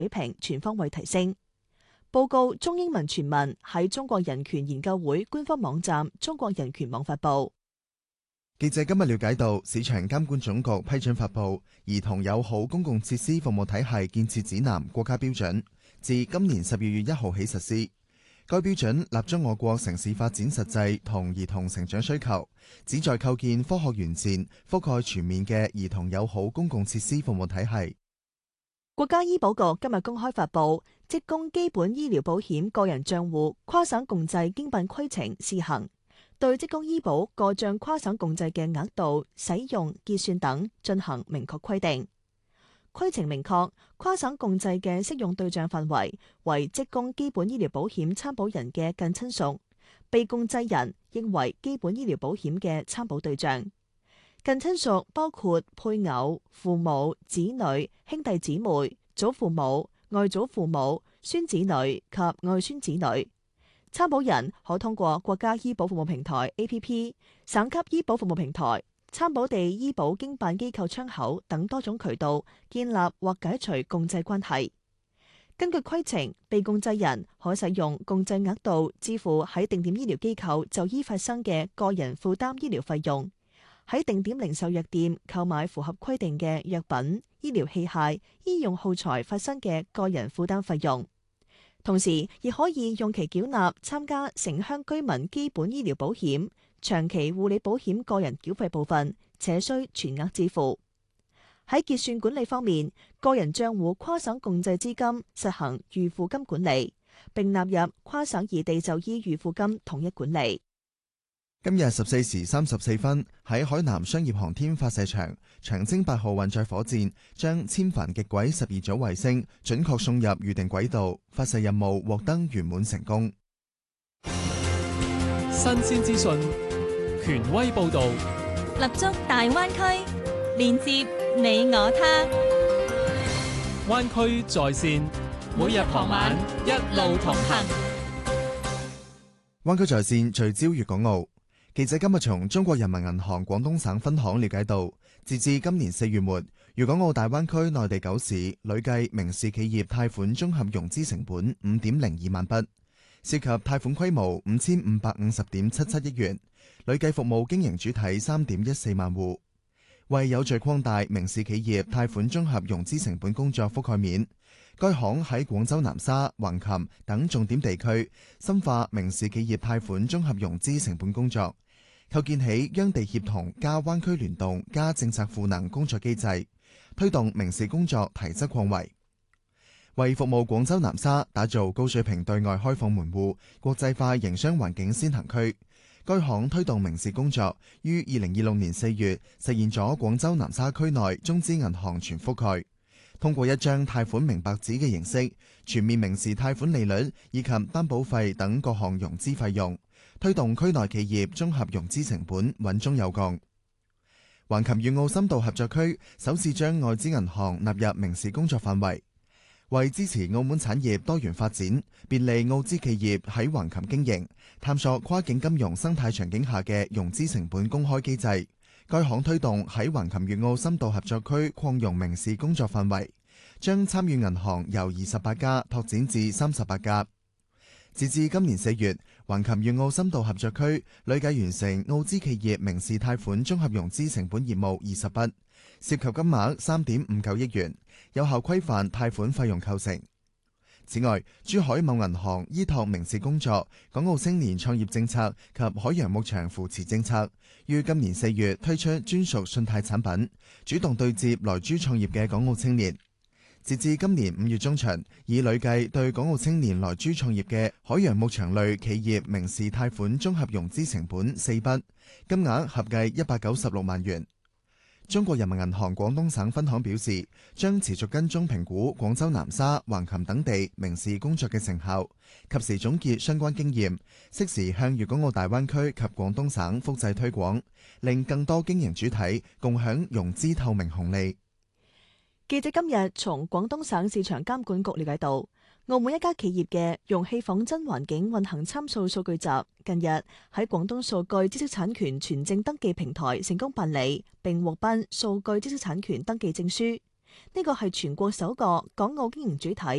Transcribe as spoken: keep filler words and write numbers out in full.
水平全方位提升。報告中英文全文喺中國人權研究會官方網站中國人權網發布。 記者今日了解到，市場監管總局批准發布《兒童友好公共設施服務體系建設指南》國家標準，自今年十二月一號起實施。該標準立足我國城市發展實際同兒童成長需求，旨在構建科學完善、覆蓋全面嘅兒童友好公共設施服務體系。 國家醫保局今日公開發布職工基本醫療保險個人賬戶跨省共濟經辦規程試行，對職工醫保個賬跨省共濟嘅額度、使用、結算等進行明確規定。規程明確，跨省共濟嘅適用對象範圍為職工基本醫療保險參保人嘅近親屬，被共濟人應為基本醫療保險嘅參保對象。近親屬包括配偶、父母、子女、兄弟姊妹、祖父母、外祖父母、孫子女及外孫子女。參保人可通過國家醫保服務平台 A P P、省級醫保服務平台、參保地醫保經辦機構窗口等多種渠道建立或解除共濟關係。根據規程，被共濟人可使用共濟額度支付喺定點醫療機構就醫發生嘅個人負擔醫療費用，喺定點零售藥店購買符合規定嘅藥品、醫療器械、醫用耗材發生嘅個人負擔費用。同時，亦可以用其繳納參加城鄉居民基本醫療保險、長期護理保險個人繳費部分，且需全額支付。喺結算管理方面，個人賬戶跨省共濟資金實行預付金管理，並納入跨省異地就醫預付金統一管理。 今日十四時三十四分，喺海南商業航天發射場，長征八號運載火箭將千帆極軌十二組衛星準確送入預定軌道，發射任務獲得圓滿成功。 新鮮資訊，權威報道， 立足大灣區，連接你我他。 灣區在線，每日傍晚一路同行。 灣區在線聚焦粵港澳。記者今日從中國人民銀行廣東省分行了解到，截至今年四月末，粵港澳大灣區內地九市累計民事企業貸款綜合融資成本五點零二萬筆，涉及貸款規模五千五百五十點七七億元，累計服務經營主體三點一四萬戶。為有序擴大民事企業貸款綜合融資成本工作覆蓋面，該行喺廣州南沙、橫琴等重點地區深化民事企業貸款綜合融資成本工作，構建起央地協同加灣區聯動加政策賦能工作機制，推動民事工作提質擴圍。為服務廣州南沙打造高水平對外開放門戶、國際化營商環境先行區，該行推動民事工作於二零二六年四月實現咗廣州南沙區內中資銀行全覆蓋，通過一張貸款明白紙嘅形式，全面明示貸款利率以及擔保費等各項融資費用，推動區內企業綜合融資成本穩中有降。橫琴粵澳深度合作區首次將外資銀行納入民事工作範圍，為支持澳門產業多元發展，便利澳資企業喺橫琴經營，探索跨境金融生態場景下嘅融資成本公開機制。該行推動喺橫琴粵澳深度合作區擴容民事工作範圍，將參與銀行由二十八家拓展至三十八家。截至今年四月，橫琴粵澳深度合作區累計完成澳資企業民事貸款綜合融資成本業務二十筆，涉及金額三點五九億元，有效規範貸款費用構成。此外，珠海某銀行依託民事工作、港澳青年創業政策及海洋牧場扶持政策，於今年四月推出專屬信貸產品，主動對接來珠創業嘅港澳青年。截至今年五月中旬，已累計對港澳青年來珠創業嘅海洋牧場類企業民事貸款綜合融資成本四筆，金額合計一百九十六萬元。中國人民銀行廣東省分行表示，將持續跟蹤評估廣州南沙、橫琴等地民事工作嘅成效，及時總結相關經驗，適時向粵港澳大灣區及廣東省複製推廣，令更多經營主體共享融資透明紅利。 記者今日從廣東省市場監管局了解到，澳門一家企業嘅容器仿真環境運行參數數據集近日喺廣東數據知識產權存證登記平台成功辦理，並獲頒數據知識產權登記證書。 呢個係全國首個港澳經營主體